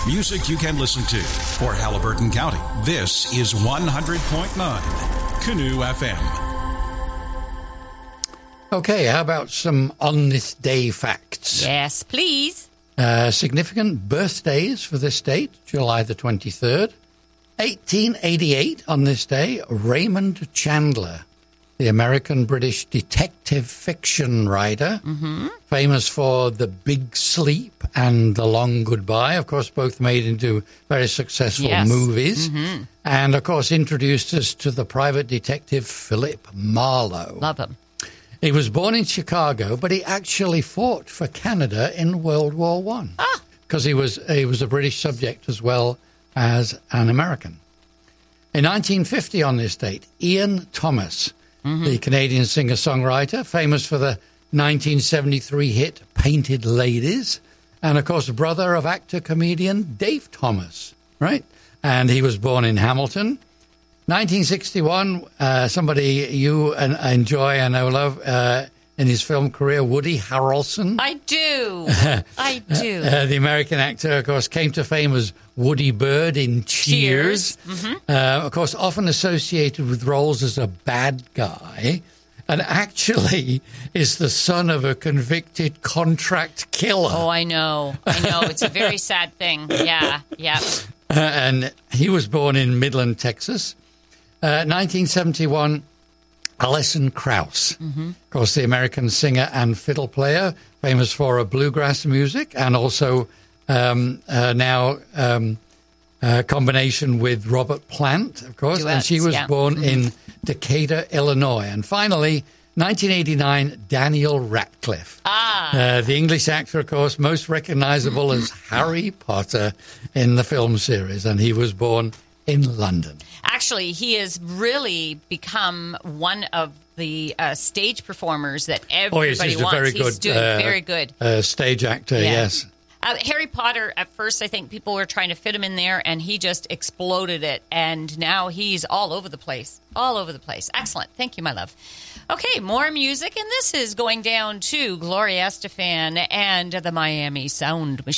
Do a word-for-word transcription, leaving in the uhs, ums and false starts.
Music you can listen to. For Halliburton County, this is one hundred point nine Canoe F M. Okay, how about some on this day facts? Yes, please. Uh, significant birthdays for this date, July the twenty-third. eighteen eighty-eight, on this day, Raymond Chandler, the American-British detective fiction writer, mm-hmm. famous for The Big Sleep and The Long Goodbye, of course, both made into very successful yes. movies, mm-hmm. and, of course, introduced us to the private detective Philip Marlowe. Love him. He was born in Chicago, but he actually fought for Canada in World War One Ah. because he was he was a British subject as well as an American. In nineteen fifty, on this date, Ian Thomas, mm-hmm. the Canadian singer-songwriter, famous for the nineteen seventy-three hit Painted Ladies, and, of course, brother of actor-comedian Dave Thomas, right? And he was born in Hamilton. nineteen sixty-one, uh, somebody you uh, enjoy and know love uh, in his film career, Woody Harrelson. I do. I do. Uh, the American actor, of course, came to fame as Woody Bird in Cheers. Cheers. Mm-hmm. Uh, of course, often associated with roles as a bad guy, and actually is the son of a convicted contract killer. Oh, I know. I know. It's a very sad thing. Yeah, yeah. Uh, and he was born in Midland, Texas. Uh, nineteen seventy-one, Alison Krauss, mm-hmm. of course, the American singer and fiddle player, famous for her bluegrass music, and also um, uh, now um, a combination with Robert Plant, of course. Duets, and she was yeah. born mm-hmm. in Decatur, Illinois. And finally, nineteen eighty-nine, Daniel Radcliffe. Ah. Uh, the English actor, of course, most recognizable as Harry Potter in the film series. And he was born in London. Actually, he has really become one of the uh, stage performers that everybody oh, yes, he's wants. A very he's good, doing uh, very good. Uh, stage actor, yeah. yes. Uh, Harry Potter, at first, I think people were trying to fit him in there, and he just exploded it. And now he's all over the place. All over the place. Excellent. Thank you, my love. Okay, more music, and this is going down to Gloria Estefan and the Miami Sound Machine.